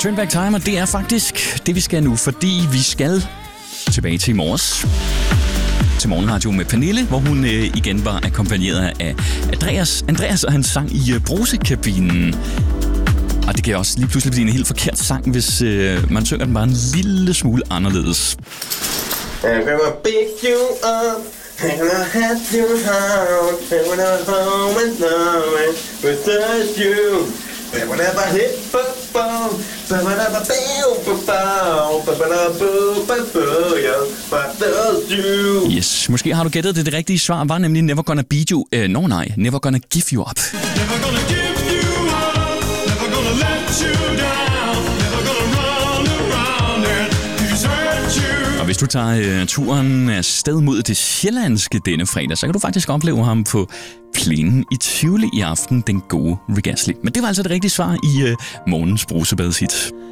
Turn Back Time, og det er faktisk det, vi skal nu, fordi vi skal tilbage til i morges. Til morgenradio med Pernille, hvor hun igen var akkompagneret af Andreas, og han sang i brusekabinen. Og det kan også lige pludselig blive en helt forkert sang, hvis man synger den bare en lille smule anderledes. I'm gonna pick you up, I'm gonna have your heart, I'm gonna home and love it without you. Whatever hit Yes, måske har du gættet det. Det rigtige svar var nemlig Never Gonna Beat You. Never Gonna Give You Up. Never gonna give you up, never gonna let you down, never gonna run around and desert you. Og hvis du tager turen afsted mod det sjællandske denne fredag, så kan du faktisk opleve ham på plænen i Tivoli i aften, den gode Rick Astley. Men det var altså det rigtige svar i morgens brusebadshit.